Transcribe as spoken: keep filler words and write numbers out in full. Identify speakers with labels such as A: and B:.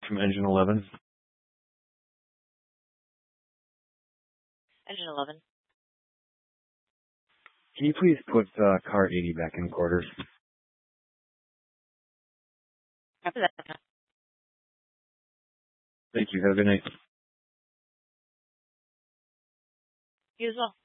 A: from engine eleven.
B: Engine eleven.
A: Can you please put uh, car eighty back in quarters?
B: After that.
A: Thank you. Have a good night.
B: You as well.